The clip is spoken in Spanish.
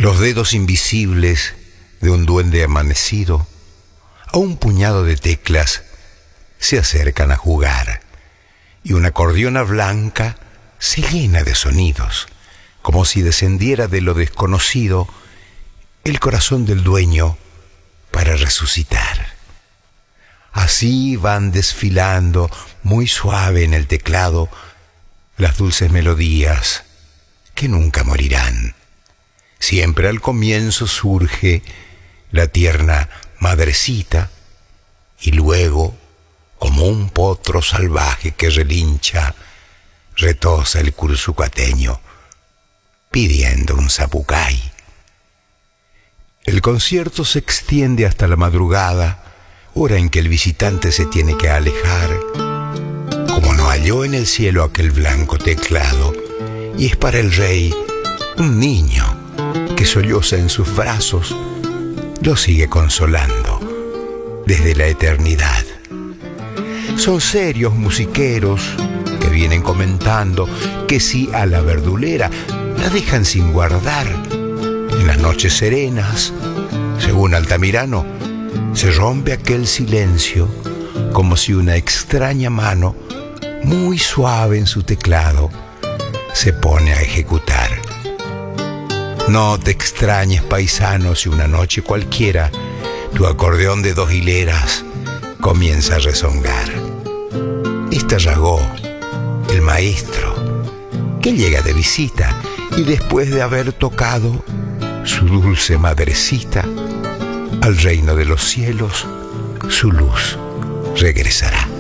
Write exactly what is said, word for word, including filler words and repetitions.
Los dedos invisibles de un duende amanecido a un puñado de teclas se acercan a jugar y una acordeona blanca se llena de sonidos, como si descendiera de lo desconocido el corazón del dueño para resucitar. Así van desfilando muy suave en el teclado las dulces melodías que nunca morirán. Siempre al comienzo surge la tierna madrecita y luego, como un potro salvaje que relincha, retosa el cursucateño pidiendo un zapucay. El concierto se extiende hasta la madrugada, hora en que el visitante se tiene que alejar, como no halló en el cielo aquel blanco teclado, y es para el rey un niño que solloza en sus brazos, lo sigue consolando desde la eternidad. Son serios musiqueros que vienen comentando que si a la verdulera la dejan sin guardar, en las noches serenas, según Altamirano, se rompe aquel silencio como si una extraña mano, muy suave en su teclado, se pone a ejecutar. No te extrañes, paisano, si una noche cualquiera tu acordeón de dos hileras comienza a rezongar. Está Ragó, el maestro, que llega de visita y después de haber tocado su dulce madrecita, al reino de los cielos su luz regresará.